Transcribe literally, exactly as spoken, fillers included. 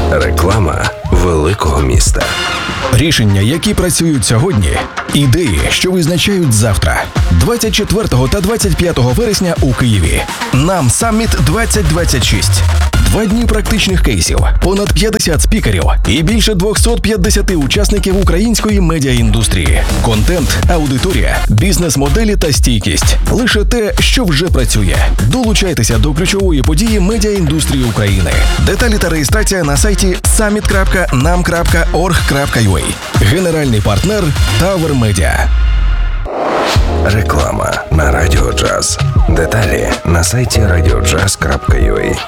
Реклама великого міста. Рішення, які працюють сьогодні. Ідеї, що визначають завтра. двадцять четвертого та двадцять п'ятого вересня у Києві. Нам Summit двадцять двадцять шість. Два дні практичних кейсів, понад п'ятдесят спікерів і більше двісті п'ятдесят учасників української медіаіндустрії. Контент, аудиторія, бізнес-моделі та стійкість. Лише те, що вже працює. Долучайтеся до ключової події медіаіндустрії України. Деталі та реєстрація на сайті summit крапка нам крапка орг крапка ю а. Генеральний партнер Tower Media. Реклама на Радіо Джаз. Деталі на сайті радіоджаз крапка ю а.